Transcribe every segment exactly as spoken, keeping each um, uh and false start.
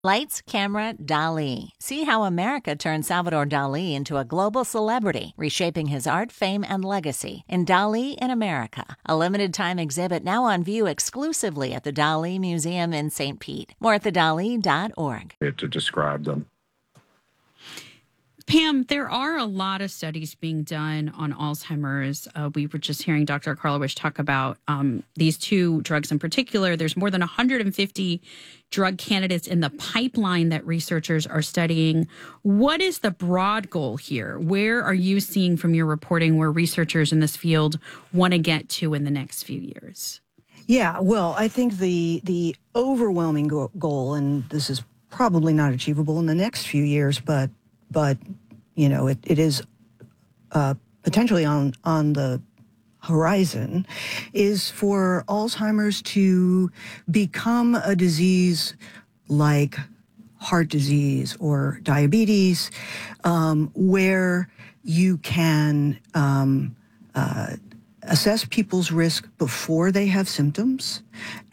Lights, Camera, Dali. See how America turned Salvador Dali into a global celebrity, reshaping his art, fame, and legacy in Dali in America, a limited-time exhibit now on view exclusively at the Dali Museum in Saint Pete. More at the dali dot org. To describe them. Pam, there are a lot of studies being done on Alzheimer's. Uh, we were just hearing Doctor Karlawish talk about um, these two drugs in particular. There's more than one hundred fifty drug candidates in the pipeline that researchers are studying. What is the broad goal here? Where are you seeing from your reporting where researchers in this field want to get to in the next few years? Yeah, well, I think the the overwhelming go- goal, and this is probably not achievable in the next few years, but but you know, it, it is uh, potentially on on the horizon, is for Alzheimer's to become a disease like heart disease or diabetes, um, where you can um, uh, assess people's risk before they have symptoms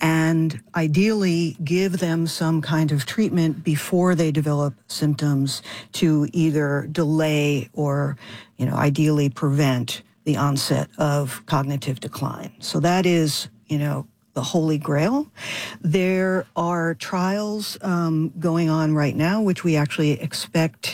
and ideally give them some kind of treatment before they develop symptoms to either delay or, you know, ideally prevent the onset of cognitive decline. So that is, you know, the holy grail. There are trials um, going on right now, which we actually expect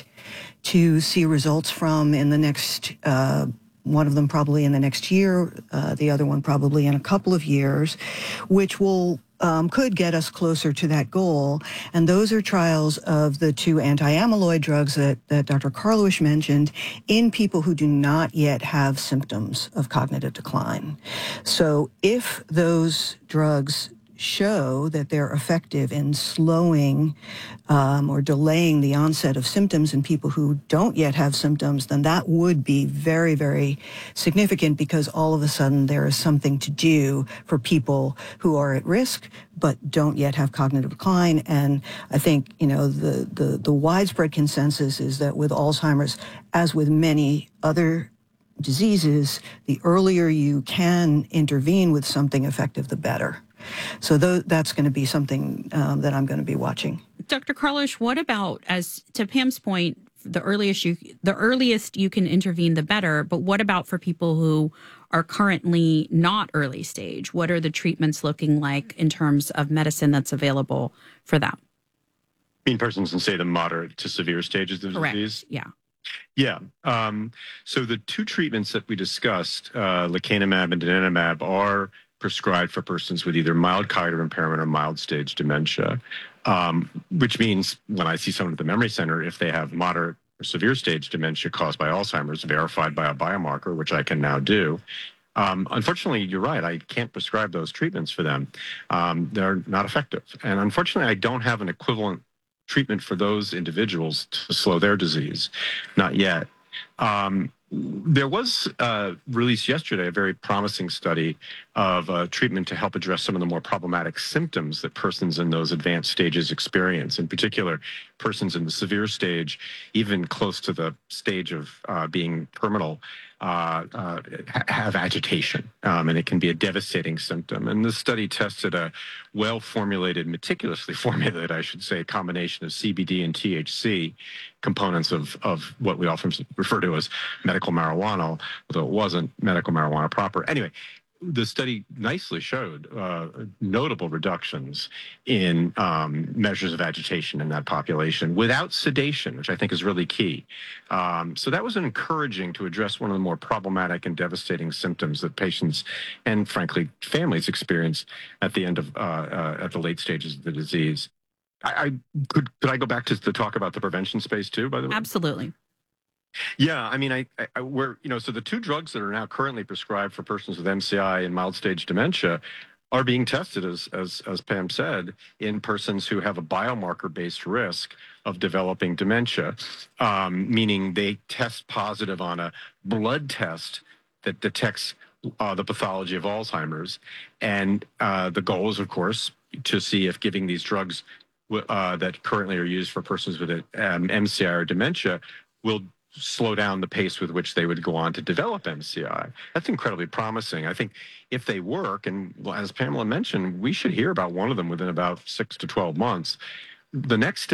to see results from in the next uh, one of them probably in the next year, uh, the other one probably in a couple of years, which will um, could get us closer to that goal. And those are trials of the two anti-amyloid drugs that, that Doctor Karlawish mentioned in people who do not yet have symptoms of cognitive decline. So if those drugs show that they're effective in slowing um, or delaying the onset of symptoms in people who don't yet have symptoms, then that would be very, very significant because all of a sudden there is something to do for people who are at risk but don't yet have cognitive decline. And I think, you know, the, the, the widespread consensus is that with Alzheimer's, as with many other diseases, the earlier you can intervene with something effective, the better. So th- that's going to be something um, that I'm going to be watching. Doctor Karlawish, what about, as to Pam's point, the earliest you the earliest you can intervene, the better. But what about for people who are currently not early stage? What are the treatments looking like in terms of medicine that's available for them? I mean, persons in, say, the moderate to severe stages of the Correct. disease? Yeah. Yeah. Um, so the two treatments that we discussed, uh, lecanemab and donanemab, are prescribed for persons with either mild cognitive impairment or mild stage dementia, um, which means when I see someone at the memory center, if they have moderate or severe stage dementia caused by Alzheimer's, verified by a biomarker, which I can now do, um, unfortunately, you're right, I can't prescribe those treatments for them. Um, they're not effective. And unfortunately, I don't have an equivalent treatment for those individuals to slow their disease. Not yet. Um, there was uh, released yesterday a very promising study of uh, treatment to help address some of the more problematic symptoms that persons in those advanced stages experience. In particular, persons in the severe stage, even close to the stage of uh, being terminal, uh, uh, have agitation, um, and it can be a devastating symptom. And this study tested a well-formulated, meticulously formulated, I should say, combination of C B D and T H C components of, of what we often refer to as medical marijuana, although it wasn't medical marijuana proper. Anyway, the study nicely showed uh, notable reductions in um, measures of agitation in that population without sedation, which I think is really key. Um, so that was encouraging to address one of the more problematic and devastating symptoms that patients and, frankly, families experience at the end of uh, uh, at the late stages of the disease. I, I could could I go back to, to talk about the prevention space too, by the way? Absolutely. Yeah, I mean, I, I, we're, you know, so the two drugs that are now currently prescribed for persons with M C I and mild stage dementia are being tested, as, as, as Pam said, in persons who have a biomarker-based risk of developing dementia, um, meaning they test positive on a blood test that detects uh, the pathology of Alzheimer's. And uh, the goal is, of course, to see if giving these drugs uh, that currently are used for persons with um, M C I or dementia will slow down the pace with which they would go on to develop M C I. That's incredibly promising. I think if they work, and as Pamela mentioned, we should hear about one of them within about six to twelve months. the next